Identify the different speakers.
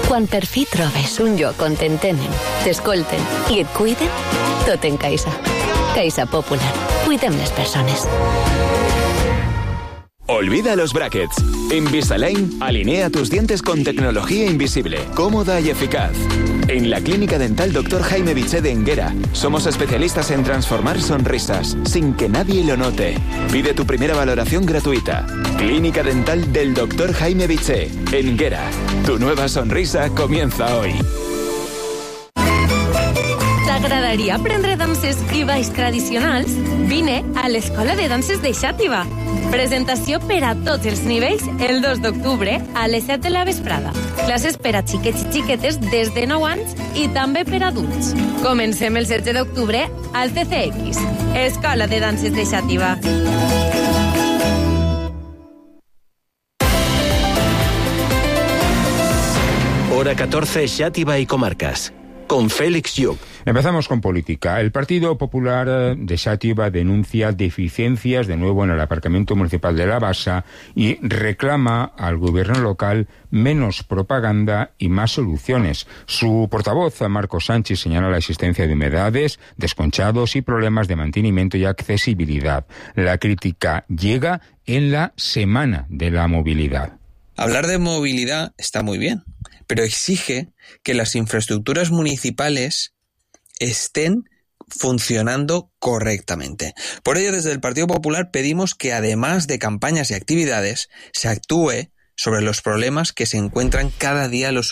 Speaker 1: Quan per fi trobes un lloc on t'entenen, t'escolten i et cuiden, tot en Caixa. Caixa Popular. Cuidem les persones.
Speaker 2: Olvida los brackets. Invisalign alinea tus dientes con tecnología invisible, cómoda y eficaz. En la Clínica Dental Dr. Jaime Biché de Enguera somos especialistas en transformar sonrisas sin que nadie lo note. Pide tu primera valoración gratuita. Clínica Dental del Dr. Jaime Biché, Enguera. Tu nueva sonrisa comienza hoy.
Speaker 3: T'agradaria aprendre danses i balls tradicionals? Vine a l'Escola de Danses de Xàtiva. Presentació per a tots els nivells el 2 d'octubre a les 7 de la vesprada. Classes per a xiquets i xiquetes des de 9 anys i també per a adults. Comencem el 16 d'octubre al CCX. Escola de Danses de Xàtiva.
Speaker 4: Hora 14, Xàtiva y Comarcas. Con Félix Lluc.
Speaker 5: Empezamos con política. El Partido Popular de Xàtiva denuncia deficiencias de nuevo en el aparcamiento municipal de La Bassa y reclama al gobierno local menos propaganda y más soluciones. Su portavoz, Marco Sánchez, señala la existencia de humedades, desconchados y problemas de mantenimiento y accesibilidad. La crítica llega en la Semana de la Movilidad.
Speaker 6: Hablar de movilidad está muy bien, pero exige que las infraestructuras municipales estén funcionando correctamente. Por ello, desde el Partido Popular pedimos que, además de campañas y actividades, se actúe sobre los problemas que se encuentran cada día los